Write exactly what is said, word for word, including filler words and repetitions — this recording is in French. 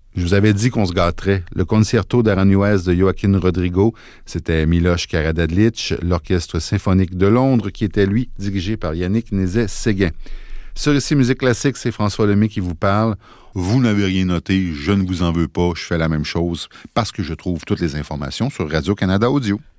Je vous avais dit qu'on se gâterait. Le Concerto d'Aranjuez de Joaquin Rodrigo, c'était Miloš Karađorđević, l'Orchestre symphonique de Londres, qui était, lui, dirigé par Yannick Nézet-Séguin. Sur Ici Musique Classique, c'est François Lemay qui vous parle. Vous n'avez rien noté, je ne vous en veux pas, je fais la même chose parce que je trouve toutes les informations sur Radio-Canada Audio.